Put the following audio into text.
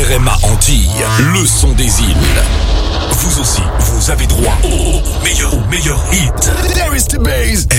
RMA Antilles, le son des îles. Vous aussi, vous avez droit au meilleur hit. There is the bass.